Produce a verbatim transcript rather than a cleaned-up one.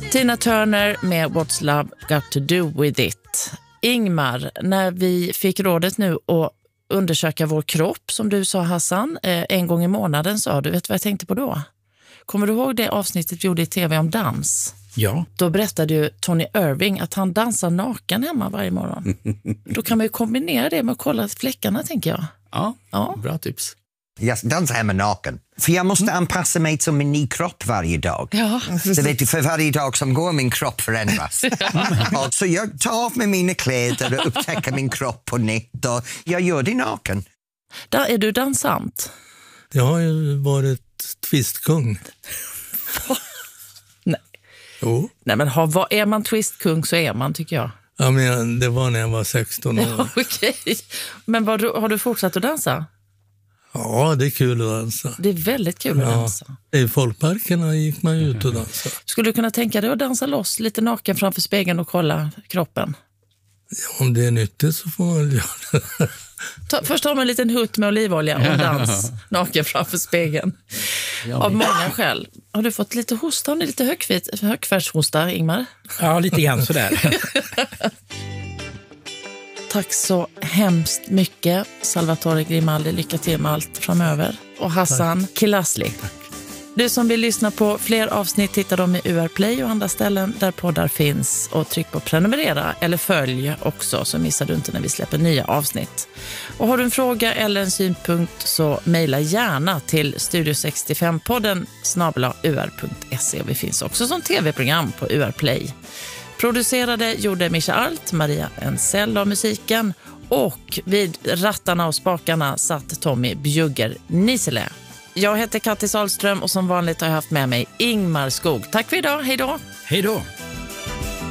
Tina Turner med What's Love Got To Do With It. Ingmar, när vi fick rådet nu att undersöka vår kropp, som du sa Hassan, en gång i månaden sa du, vet du vad jag tänkte på då? Kommer du ihåg det avsnittet vi gjorde i tv om dans? Ja. Då berättade ju Tony Irving att han dansar naken hemma varje morgon. Då kan man ju kombinera det med att kolla fläckarna, tänker jag. Ja, ja. Bra tips. Jag dansar hemma naken. För jag måste anpassa mig till min ny kropp varje dag. Ja. Så vet du, för varje dag som går min kropp förändras. Och så jag tar av med mina kläder och upptäcker min kropp på nytt. Och jag gör det naken. Där är du dansant. Jag har ju varit twistkung. Nej. Jo. Nej, men har, vad, är man twistkung så är man, tycker jag. Ja, men det var när jag var sexton år. Ja, okej. Men vad, har du fortsatt att dansa? Ja, det är kul att dansa. Det är väldigt kul att ja. dansa. I folkparkerna gick man ut och dansa. Skulle du kunna tänka dig att dansa loss lite naken framför spegeln och kolla kroppen? Ja, om det är nyttigt så får man göra det. Ta, först har man en liten hutt med olivolja och dans naken framför spegeln. Av många skäl. Har du fått lite hosta? Har ni lite högfit, högfärdshosta, Ingmar? Ja, lite grann sådär. Tack så hemskt mycket, Salvatore Grimaldi. Lycka till med allt framöver. Och Hassan Kilasli. Du som vill lyssna på fler avsnitt, hittar dem i U R Play och andra ställen där poddar finns. Och tryck på prenumerera eller följ också, så missar du inte när vi släpper nya avsnitt. Och har du en fråga eller en synpunkt så mejla gärna till studio sextiofem podden snabel-a u r punkt se. Vi finns också som tv-program på U R Play. Producerade gjorde Mischa Alt, Maria Ensell av musiken, och vid rattarna och spakarna satt Tommy Bjugger Nisele. Jag heter Kattis Ahlström och som vanligt har jag haft med mig Ingmar Skog. Tack för idag, hej då! Hej då!